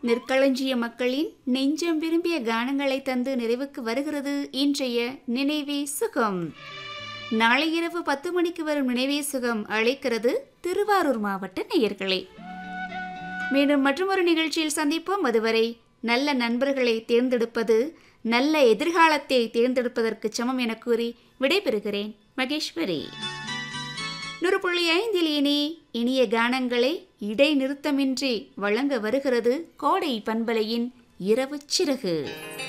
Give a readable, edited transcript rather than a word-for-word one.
நெற்களஞ்சிய மக்களின் நெஞ்சம் விரும்பிய கானங்களை தந்து நிறைவுக்கு வருகிறது இன்றைய நினைவே சுகம். நாளை இரவு 10 மணிக்கு வரும் நினைவே சுகம் அழைக்கிறது திருவாரூர் மாவட்ட நேயர்களே. மீண்டும் மற்றொரு நிகழ்ச்சியில் சந்திப்போம். அதுவரை நல்ல நண்பர்களை தேர்ந்தெடுப்பது நல்ல எதிர்காலத்தை தேர்ந்தெடுப்பதற்கு சமம் என கூறி விடைபெறுகிறேன். மகேஸ்வரி. 100.5 இனிய கானங்களை இடைநிறுத்தமின்றி வழங்க வருகிறது கோடை பண்பலையின் இரவு சிறகு.